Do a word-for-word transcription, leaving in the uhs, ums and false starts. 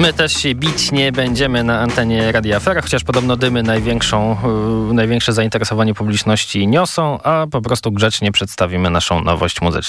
My też się bić nie będziemy na antenie Radia Afera, chociaż podobno dymy największą, yy, największe zainteresowanie publiczności niosą, a po prostu grzecznie przedstawimy naszą nowość muzyczną.